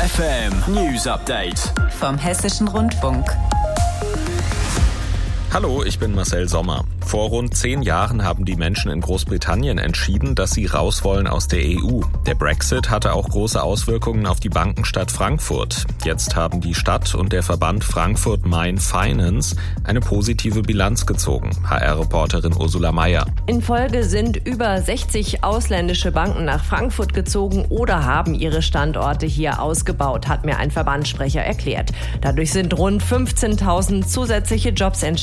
Detektor FM News Update vom Hessischen Rundfunk. Hallo, ich bin Marcel Sommer. Vor rund 10 Jahren haben die Menschen in Großbritannien entschieden, dass sie raus wollen aus der EU. Der Brexit hatte auch große Auswirkungen auf die Bankenstadt Frankfurt. Jetzt haben die Stadt und der Verband Frankfurt Main Finance eine positive Bilanz gezogen. HR-Reporterin Ursula Meyer. In Folge sind über 60 ausländische Banken nach Frankfurt gezogen oder haben ihre Standorte hier ausgebaut, hat mir ein Verbandssprecher erklärt. Dadurch sind rund 15.000 zusätzliche Jobs entstanden.